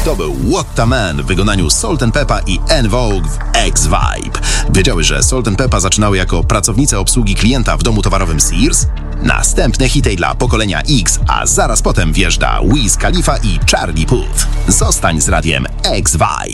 To był What a Man w wykonaniu Salt&Peppa i En Vogue w X-Vibe. Wiedziały, że Salt&Peppa zaczynały jako pracownice obsługi klienta w domu towarowym Sears? Następne hity dla pokolenia X, a zaraz potem wjeżdża Wiz Khalifa i Charlie Puth. Zostań z radiem X-Vibe.